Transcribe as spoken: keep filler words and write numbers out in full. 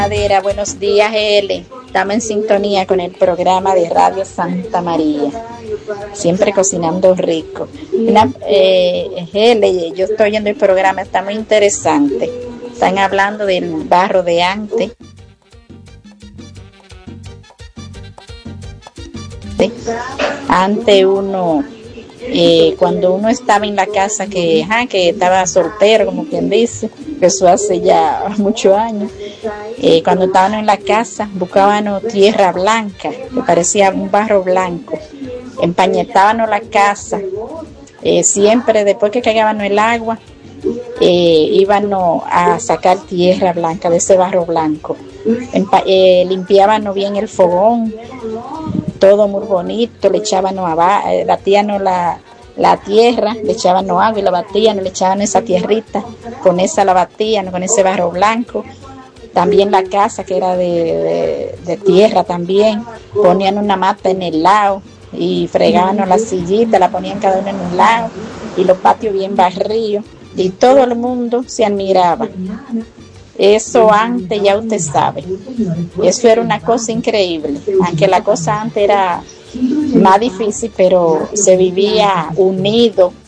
Madera, buenos días, L. Estamos en sintonía con el programa de Radio Santa María, siempre cocinando rico. Una, eh, L, yo estoy oyendo el programa, está muy interesante. Están hablando del barro de antes. Antes uno, eh, cuando uno estaba en la casa, que, ajá, que estaba soltero, como quien dice, eso hace ya muchos años. Eh, cuando estaban en la casa buscaban tierra blanca, que parecía un barro blanco, empañetábamos la casa, eh, siempre después que cagábamos el agua, eh, íbamos a sacar tierra blanca de ese barro blanco, Empa- eh, limpiábamos bien el fogón, todo muy bonito, le echábamos abajo, eh, batíamos la, la tierra, le echábamos agua y la batíamos, le echábamos esa tierrita, con esa la batíamos, con ese barro blanco. También la casa, que era de, de, de tierra también, ponían una mata en el lado y fregaban la sillita, la ponían cada uno en un lado y los patios bien barridos y todo el mundo se admiraba. Eso antes ya usted sabe, eso era una cosa increíble, aunque la cosa antes era más difícil, pero se vivía unido,